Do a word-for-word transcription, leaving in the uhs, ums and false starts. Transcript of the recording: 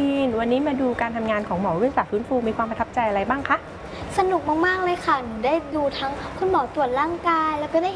ลีนวันนี้มาดูการทำงานของหมอวิทยาศาสตร์ฟื้นฟูมีความประทับใจอะไรบ้างคะสนุกมากๆเลยค่ะหนูได้ดูทั้งคุณหมอตรวจร่างกายแล้วก็ได้